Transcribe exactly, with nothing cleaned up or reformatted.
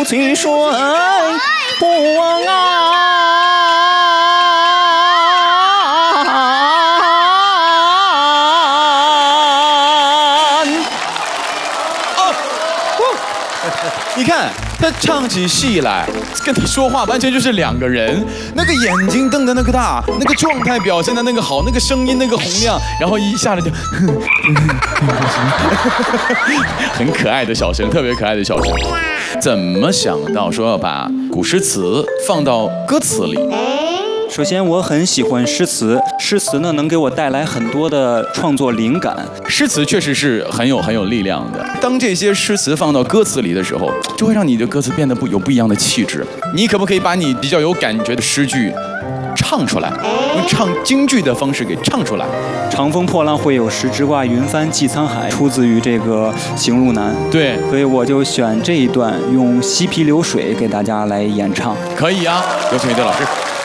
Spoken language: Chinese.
曲水不忘你看他唱起戏来，跟你说话完全就是两个人。那个眼睛瞪得那个大，那个状态表现的那个好，那个声音那个洪亮，然后一下来就，很可爱的小声，特别可爱的小声。怎么想到说要把古诗词放到歌词里？ 首先，我很喜欢诗词，诗词呢能给我带来很多的创作灵感。 诗词确实是很有很有力量的。当这些诗词放到歌词里的时候，就会让你的歌词变得不有不一样的气质。你可不可以把你比较有感觉的诗句唱出来，用唱京剧的方式给唱出来？ 长风破浪会有时，直挂云帆济沧海，出自于这个《行路难》。 对， 所以我就选这一段，用嬉皮流水给大家来演唱。 可以啊，有请一位老师。